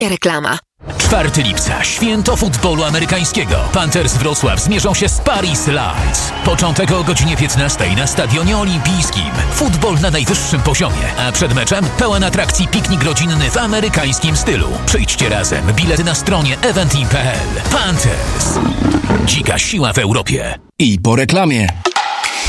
Reklama. 4 lipca, święto futbolu amerykańskiego. Panthers Wrocław zmierzą się z Paris Lions. Początek o godzinie 15 na Stadionie Olimpijskim. Futbol na najwyższym poziomie, a przed meczem pełen atrakcji piknik rodzinny w amerykańskim stylu. Przyjdźcie razem, bilety na stronie eventim.pl. Panthers. Dzika siła w Europie. I po reklamie.